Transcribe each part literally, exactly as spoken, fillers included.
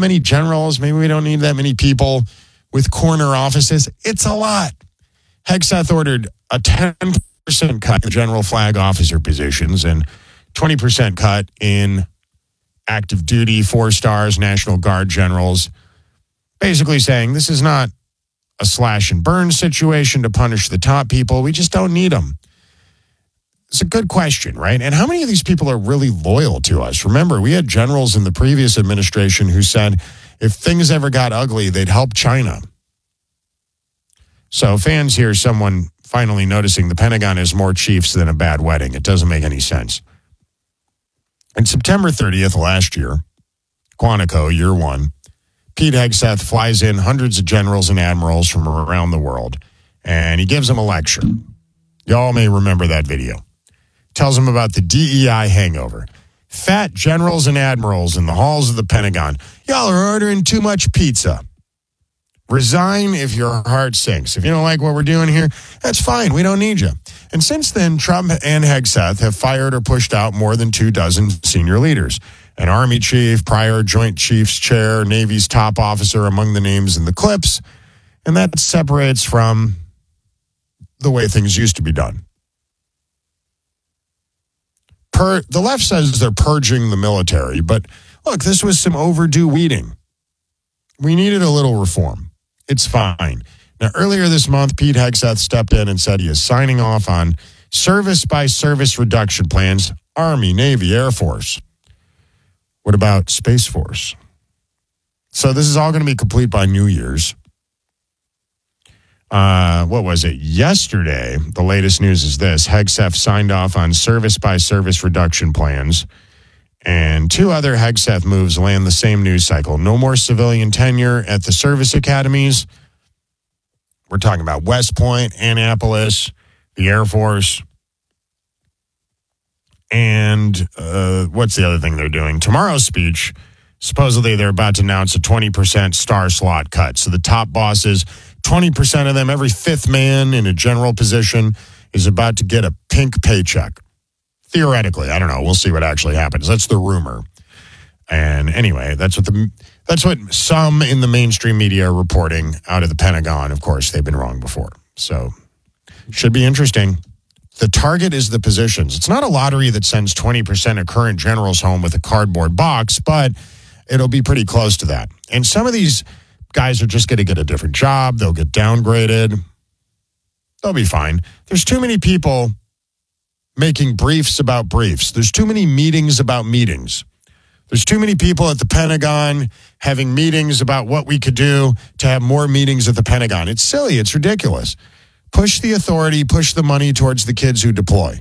many generals. Maybe we don't need that many people with corner offices. It's a lot. Hegseth ordered a ten percent cut in general flag officer positions and twenty percent cut in active duty, four stars, National Guard generals, basically saying this is not a slash and burn situation to punish the top people. We just don't need them. It's a good question, right? And how many of these people are really loyal to us? Remember, we had generals in the previous administration who said if things ever got ugly, they'd help China. So fans hear someone finally noticing the Pentagon has more chiefs than a bad wedding. It doesn't make any sense. On September thirtieth last year, Quantico, year one, Pete Hegseth flies in hundreds of generals and admirals from around the world, and he gives them a lecture. Y'all may remember that video. Tells them about the D E I hangover. Fat generals and admirals in the halls of the Pentagon. Y'all are ordering too much pizza. Resign if your heart sinks. If you don't like what we're doing here, that's fine. We don't need you. And since then, Trump and Hegseth have fired or pushed out more than two dozen senior leaders. An Army chief, prior Joint Chiefs chair, Navy's top officer among the names in the clips. And that separates from the way things used to be done. Per, the left says they're purging the military, but look, this was some overdue weeding. We needed a little reform. It's fine. Now, earlier this month, Pete Hegseth stepped in and said he is signing off on service-by-service reduction plans, Army, Navy, Air Force. What about Space Force? So this is all going to be complete by New Year's. Uh, what was it? Yesterday, the latest news is this. Hegseth signed off on service-by-service reduction plans, and two other Hegseth moves land the same news cycle. No more civilian tenure at the service academies. We're talking about West Point, Annapolis, the Air Force. And uh, what's the other thing they're doing? Tomorrow's speech, supposedly they're about to announce a twenty percent star slot cut. So the top bosses, twenty percent of them, every fifth man in a general position is about to get a pink paycheck. Theoretically, I don't know. We'll see what actually happens. That's the rumor. And anyway, that's what the that's what some in the mainstream media are reporting out of the Pentagon. Of course, they've been wrong before. So should be interesting. The target is the positions. It's not a lottery that sends twenty percent of current generals home with a cardboard box, but it'll be pretty close to that. And some of these guys are just going to get a different job. They'll get downgraded. They'll be fine. There's too many people making briefs about briefs. There's too many meetings about meetings. There's too many people at the Pentagon having meetings about what we could do to have more meetings at the Pentagon. It's silly. It's ridiculous. Push the authority, push the money towards the kids who deploy.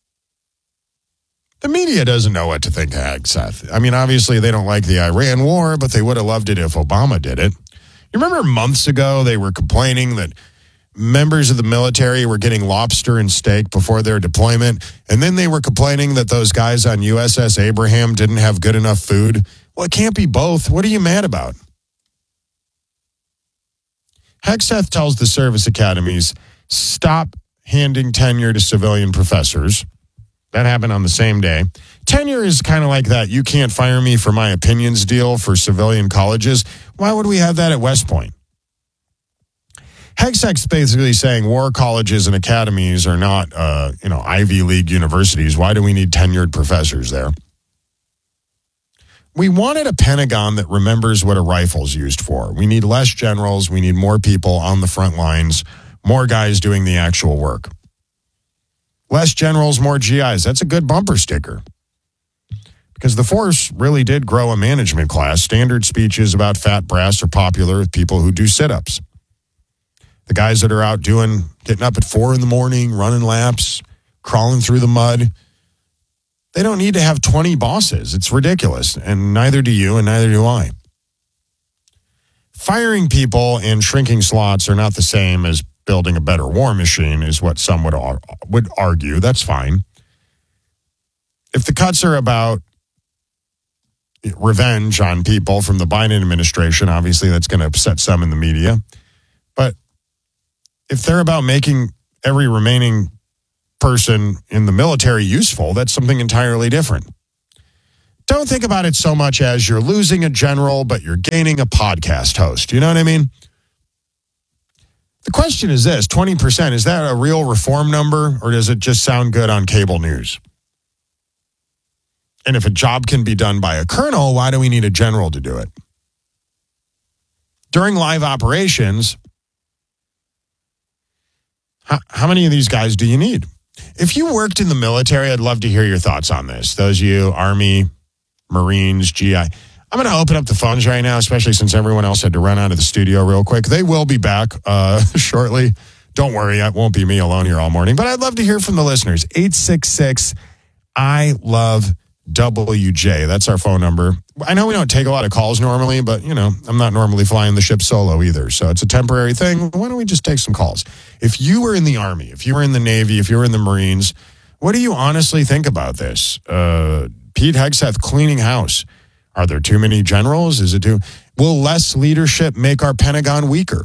The media doesn't know what to think of Hegseth. I mean, obviously, they don't like the Iran war, but they would have loved it if Obama did it. You remember months ago, they were complaining that members of the military were getting lobster and steak before their deployment, and then they were complaining that those guys on U S S Abraham didn't have good enough food. Well, it can't be both. What are you mad about? Hegseth tells the service academies, stop handing tenure to civilian professors. That happened on the same day. Tenure is kind of like that. You can't fire me for my opinions deal for civilian colleges. Why would we have that at West Point? Hegseth's basically saying war colleges and academies are not, uh, you know, Ivy League universities. Why do we need tenured professors there? We wanted a Pentagon that remembers what a rifle's used for. We need less generals. We need more people on the front lines, more guys doing the actual work. Less generals, more G Is. That's a good bumper sticker. Because the force really did grow a management class. Standard speeches about fat brass are popular with people who do sit-ups. The guys that are out doing, getting up at four in the morning, running laps, crawling through the mud, they don't need to have twenty bosses. It's ridiculous. And neither do you, and neither do I. Firing people and shrinking slots are not the same as building a better war machine, is what some would, would argue. That's fine. If the cuts are about revenge on people from the Biden administration, obviously that's going to upset some in the media. But if they're about making every remaining person in the military useful, that's something entirely different. don't think about it so much as you're losing a general, but you're gaining a podcast host. You know what I mean? The question is this, twenty percent, is that a real reform number, or does it just sound good on cable news? And if a job can be done by a colonel, why do we need a general to do it? During live operations, how, how many of these guys do you need? If you worked in the military, I'd love to hear your thoughts on this. Those of you, Army, Marines, G I. I'm going to open up the phones right now, especially since everyone else had to run out of the studio real quick. They will be back uh, shortly. Don't worry, it won't be me alone here all morning. But I'd love to hear from the listeners. eight six six, I love W J. That's our phone number. I know we don't take a lot of calls normally, but, you know, I'm not normally flying the ship solo either. So it's a temporary thing. Why don't we just take some calls? If you were in the Army, if you were in the Navy, if you were in the Marines, what do you honestly think about this? Uh, Pete Hegseth cleaning house. Are there too many generals? Is it too... Will less leadership make our Pentagon weaker?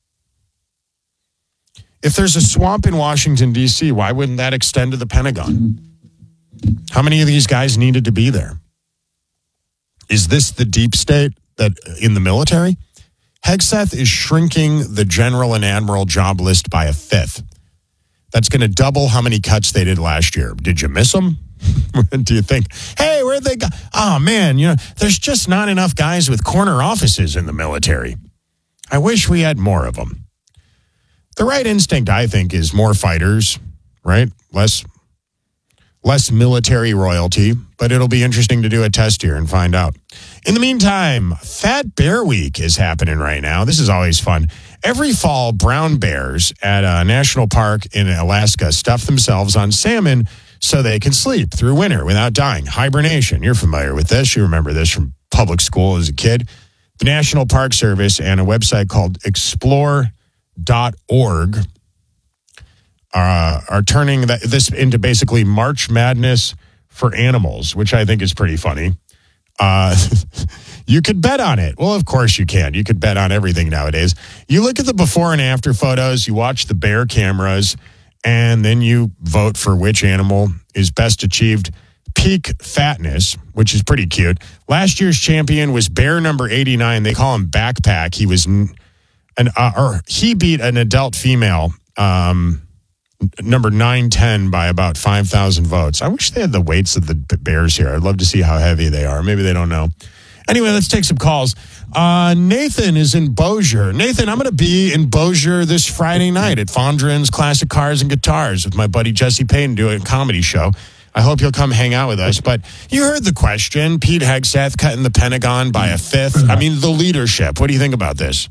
If there's a swamp in Washington, D C, why wouldn't that extend to the Pentagon? How many of these guys needed to be there? Is this the deep state that in the military? Hegseth is shrinking the general and admiral job list by a fifth. That's going to double how many cuts they did last year. Did you miss them? Do you think, hey, where'd they go? Oh, man, you know, there's just not enough guys with corner offices in the military. I wish we had more of them. The right instinct, I think, is more fighters, right? Less less military royalty, but it'll be interesting to do a test here and find out. In the meantime, Fat Bear Week is happening right now. This is always fun. Every fall, brown bears at a national park in Alaska stuff themselves on salmon so they can sleep through winter without dying. Hibernation. You're familiar with this. You remember this from public school as a kid. The National Park Service and a website called explore dot org uh, are turning that, this into basically March Madness for animals, which I think is pretty funny. Uh, you could bet on it. Well, of course you can. You could bet on everything nowadays. You look at the before and after photos, you watch the bear cameras, and then you vote for which animal is best achieved peak fatness, which is pretty cute. Last year's champion was bear number eighty-nine. They call him Backpack. He was an uh, or he beat an adult female um, number nine ten by about five thousand votes. I wish they had the weights of the bears here. I'd love to see how heavy they are. Maybe they don't know. Anyway, let's take some calls. Uh, Nathan is in Bossier. Nathan, I'm going to be in Bossier this Friday night at Fondren's Classic Cars and Guitars with my buddy Jesse Payne doing a comedy show. I hope you'll come hang out with us. But you heard the question. Pete Hegseth cutting the Pentagon by a fifth. I mean, the leadership. What do you think about this?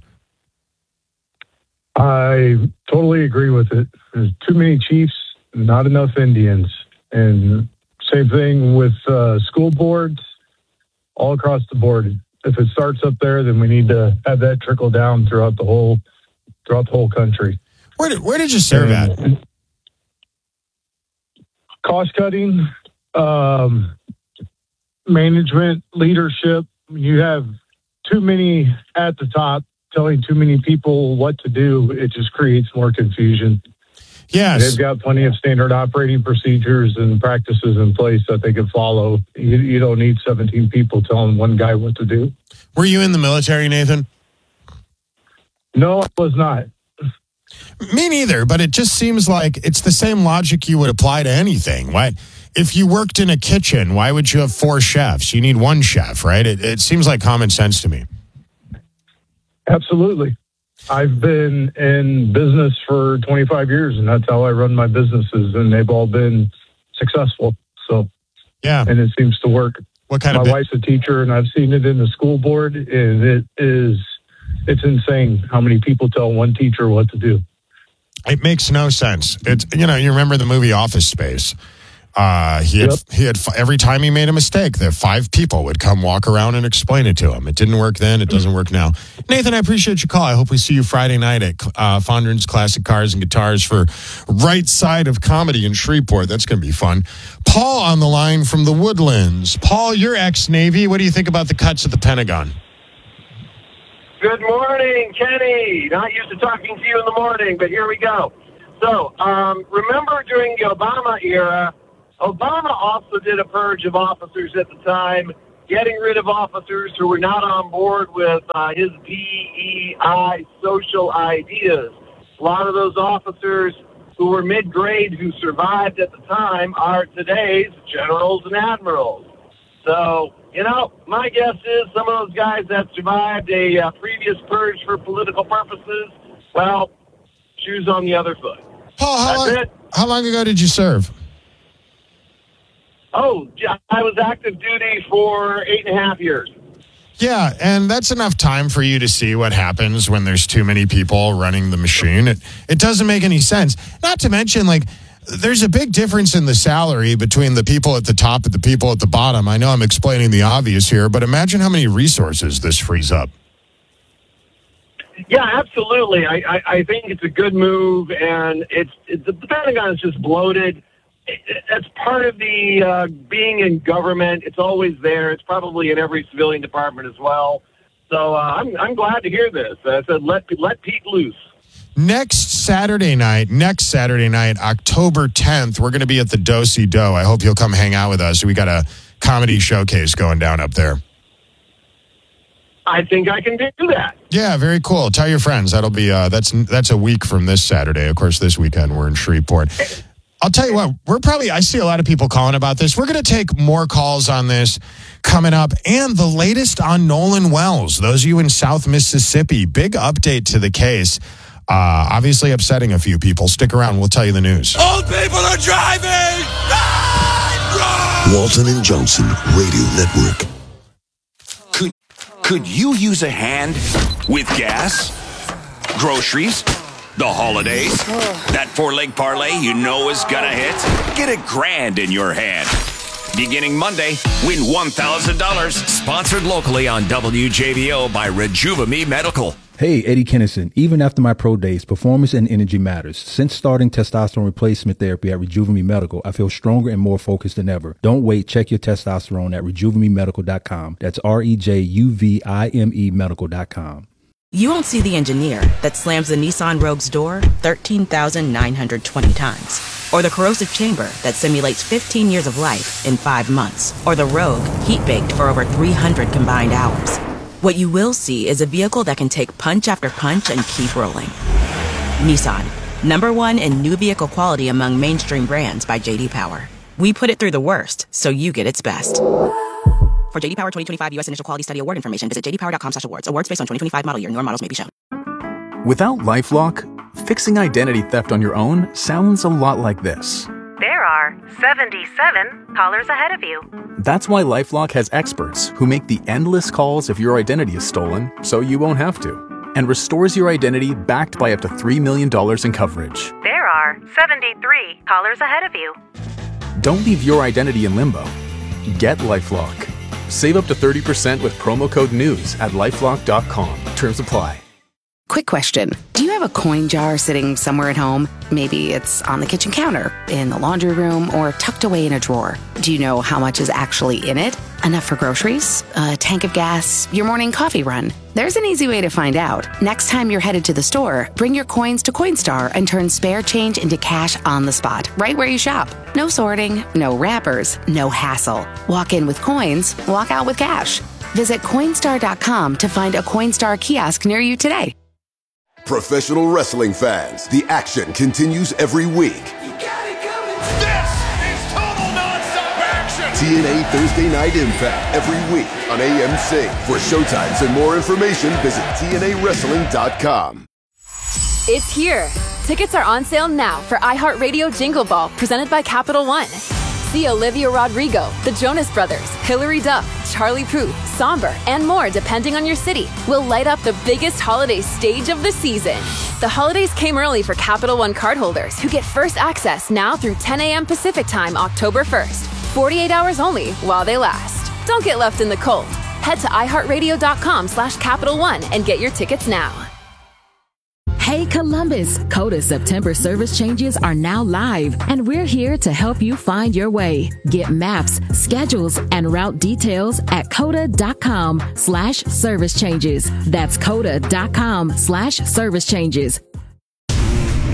I totally agree with it. There's too many chiefs, not enough Indians. And same thing with uh, school boards, all across the board. If it starts up there, then we need to have that trickle down throughout the whole throughout the whole country. Where did where did you serve and, at? Cost cutting, um, management, leadership. You have too many at the top telling too many people what to do. It just creates more confusion. Yes. They've got plenty of standard operating procedures and practices in place that they can follow. You, you don't need seventeen people telling one guy what to do. Were you in the military, Nathan? No, I was not. Me neither, but it just seems like it's the same logic you would apply to anything. Why, if you worked in a kitchen, why would you have four chefs? You need one chef, right? It, it seems like common sense to me. Absolutely. I've been in business for twenty-five years, and that's how I run my businesses, and they've all been successful. So, yeah, and it seems to work. What kind my of? My wife's a teacher, and I've seen it in the school board, and it is it's insane how many people tell one teacher what to do. It makes no sense. It's you know you remember the movie Office Space. Uh, he had, yep. he had, every time he made a mistake, the five people would come walk around and explain it to him. It didn't work then. It doesn't work now. Nathan, I appreciate your call. I hope we see you Friday night at uh, Fondren's Classic Cars and Guitars for Right Side of Comedy in Shreveport. That's going to be fun. Paul on the line from the Woodlands. Paul, you're ex-Navy. What do you think about the cuts at the Pentagon? Good morning, Kenny. Not used to talking to you in the morning, but here we go. So, um, remember during the Obama era, Obama also did a purge of officers at the time, getting rid of officers who were not on board with uh, his D E I social ideas. A lot of those officers who were mid-grade who survived at the time are today's generals and admirals. So, you know, my guess is some of those guys that survived a uh, previous purge for political purposes, well, shoes on the other foot. Paul, how, That's long, it. how long ago did you serve? Oh, I was active duty for eight and a half years. Yeah, and that's enough time for you to see what happens when there's too many people running the machine. It it doesn't make any sense. Not to mention, like, there's a big difference in the salary between the people at the top and the people at the bottom. I know I'm explaining the obvious here, but imagine how many resources this frees up. Yeah, absolutely. I, I, I think it's a good move, and it's, it's the Pentagon is just bloated. That's part of the uh, being in government. It's always there. It's probably in every civilian department as well. So uh, I'm I'm glad to hear this. I said let let Pete loose. Next Saturday night, next Saturday night, October tenth, we're going to be at the Do-Si-Do. I hope you'll come hang out with us. We got a comedy showcase going down up there. I think I can do that. Yeah, very cool. Tell your friends. That'll be uh, that's that's a week from this Saturday. Of course, this weekend we're in Shreveport. I'll tell you what, we're probably, I see a lot of people calling about this. We're going to take more calls on this coming up. And the latest on Nolan Wells. Those of you in South Mississippi, big update to the case. Uh, obviously upsetting a few people. Stick around. We'll tell you the news. Old people are driving! Run! Run! Walton and Johnson Radio Network. Could, could you use a hand with gas, groceries, the holidays? That four-leg parlay you know is gonna hit? Get a grand in your hand. Beginning Monday, win one thousand dollars. Sponsored locally on W J B O by Rejuvame Medical. Hey, Eddie Kennison. Even after my pro days, performance and energy matters. Since starting testosterone replacement therapy at Rejuvame Medical, I feel stronger and more focused than ever. Don't wait. Check your testosterone at rejuvame medical dot com. That's R E J U V I M E medical dot com. You won't see the engineer that slams the Nissan Rogue's door thirteen thousand nine hundred twenty times. Or the corrosive chamber that simulates fifteen years of life in five months. Or the Rogue heat-baked for over three hundred combined hours. What you will see is a vehicle that can take punch after punch and keep rolling. Nissan, number one in new vehicle quality among mainstream brands by J D Power. We put it through the worst, so you get its best. For J D Power twenty twenty-five U S Initial Quality Study Award information, visit j d power dot com slash awards. Awards based on twenty twenty-five model year. Newer models may be shown. Without LifeLock, fixing identity theft on your own sounds a lot like this. There are seventy-seven callers ahead of you. That's why LifeLock has experts who make the endless calls if your identity is stolen, so you won't have to, and restores your identity backed by up to three million dollars in coverage. There are seventy-three callers ahead of you. Don't leave your identity in limbo. Get LifeLock. Save up to thirty percent with promo code NEWS at lifelock dot com. Terms apply. Quick question. Do you have a coin jar sitting somewhere at home? Maybe it's on the kitchen counter, in the laundry room, or tucked away in a drawer. Do you know how much is actually in it? Enough for groceries? A tank of gas? Your morning coffee run? There's an easy way to find out. Next time you're headed to the store, bring your coins to Coinstar and turn spare change into cash on the spot, right where you shop. No sorting, no wrappers, no hassle. Walk in with coins, walk out with cash. Visit Coinstar dot com to find a Coinstar kiosk near you today. Professional wrestling fans, the action continues every week. You got it coming. This is total nonstop action. T N A Thursday Night Impact every week on A M C. For showtimes and more information, visit T N A wrestling dot com. It's here. Tickets are on sale now for iHeartRadio Jingle Ball, presented by Capital One. See Olivia Rodrigo, the Jonas Brothers, Hilary Duff, Charlie Puth, Somber, and more depending on your city. Will light up the biggest holiday stage of the season. The holidays came early for Capital One cardholders who get first access now through ten a.m. Pacific Time, October first. forty-eight hours only while they last. Don't get left in the cold. Head to iHeartRadio dot com slash Capital One and get your tickets now. Hey Columbus, Coda September service changes are now live, and we're here to help you find your way. Get maps, schedules, and route details at coda dot com slash service changes. That's coda dot com slash service changes.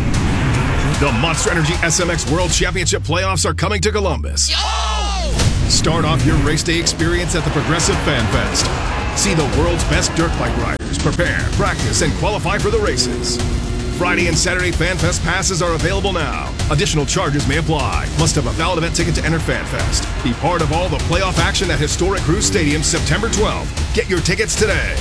The Monster Energy S M X World Championship playoffs are coming to Columbus. Oh! Start off your race day experience at the Progressive Fan Fest. See the world's best dirt bike riders prepare, practice, and qualify for the races. Friday and Saturday Fan Fest passes are available now. Additional charges may apply. Must have a valid event ticket to enter Fan Fest. Be part of all the playoff action at Historic Cruise Stadium September twelfth. Get your tickets today.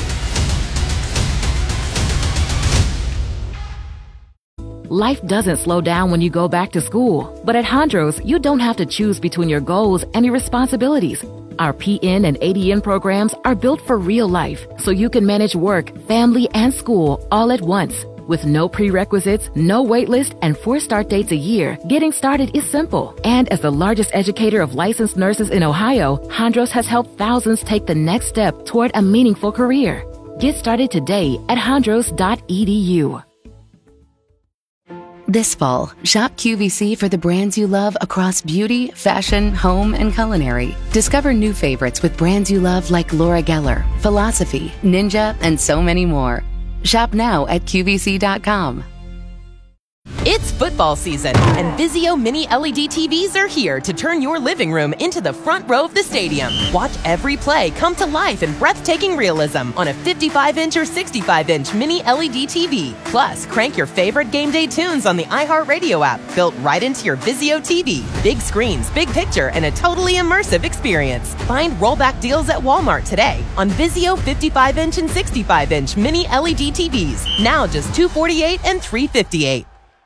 Life doesn't slow down when you go back to school. But at Hondros, you don't have to choose between your goals and your responsibilities. Our P N and A D N programs are built for real life, so you can manage work, family, and school all at once. With no prerequisites, no wait list, and four start dates a year, getting started is simple. And as the largest educator of licensed nurses in Ohio, Hondros has helped thousands take the next step toward a meaningful career. Get started today at hondros dot e d u. This fall, shop Q V C for the brands you love across beauty, fashion, home, and culinary. Discover new favorites with brands you love like Laura Geller, Philosophy, Ninja, and so many more. Shop now at Q V C dot com. It's football season, and Vizio Mini L E D T Vs are here to turn your living room into the front row of the stadium. Watch every play come to life in breathtaking realism on a fifty-five inch or sixty-five inch Mini L E D T V. Plus, crank your favorite game day tunes on the iHeartRadio app, built right into your Vizio T V. Big screens, big picture, and a totally immersive experience. Find rollback deals at Walmart today on Vizio fifty-five inch and sixty-five inch Mini L E D T Vs. Now just two hundred forty-eight dollars and three hundred fifty-eight dollars.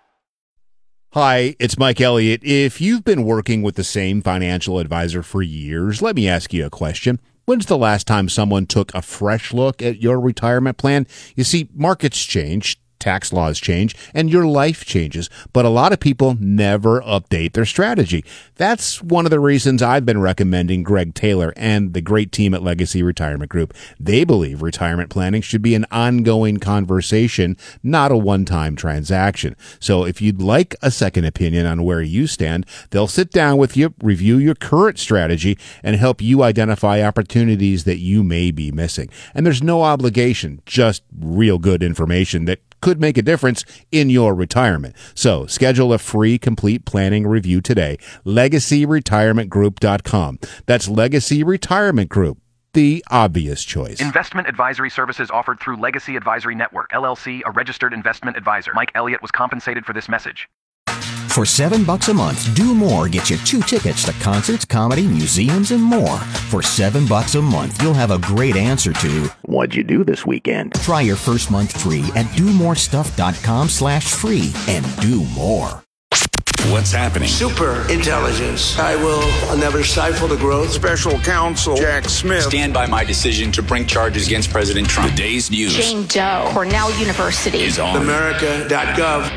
Hi, it's Mike Elliott. If you've been working with the same financial advisor for years, let me ask you a question. When's the last time someone took a fresh look at your retirement plan? You see, markets change, tax laws change, and your life changes, but a lot of people never update their strategy. That's one of the reasons I've been recommending Greg Taylor and the great team at Legacy Retirement Group. They believe retirement planning should be an ongoing conversation, not a one-time transaction. So if you'd like a second opinion on where you stand, they'll sit down with you, review your current strategy, and help you identify opportunities that you may be missing. And there's no obligation, just real good information that could make a difference in your retirement. So schedule a free complete planning review today. legacy retirement group dot com. That's Legacy Retirement Group, the obvious choice. Investment advisory services offered through Legacy Advisory Network, L L C, a registered investment advisor. Mike Elliott was compensated for this message. For seven bucks a month, Do More gets you two tickets to concerts, comedy, museums, and more. For seven bucks a month, you'll have a great answer to what'd you do this weekend? Try your first month free at do more stuff dot com slash free and do more. What's happening? Super intelligence. I will never stifle the growth. Special counsel Jack Smith. Stand by my decision to bring charges against President Trump. The day's news. Jane Doe, Cornell University. Is on. America dot gov.